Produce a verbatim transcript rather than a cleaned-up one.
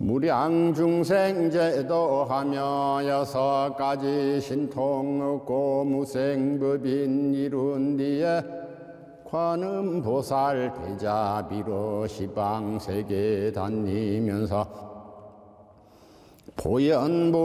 무량중생제도하며 여섯 가지 신통 없고 무생법인 이룬 뒤에 관음보살 대자비로 시방세계 다니면서 보현보